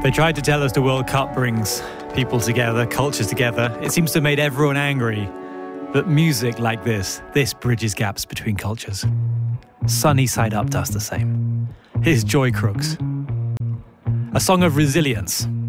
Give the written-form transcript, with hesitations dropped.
They tried to tell us the World Cup brings people together, cultures together. It seems to have made everyone angry. But music like this bridges gaps between cultures. Sunny Side Up does the same. Here's Joy Crooks. A song of resilience.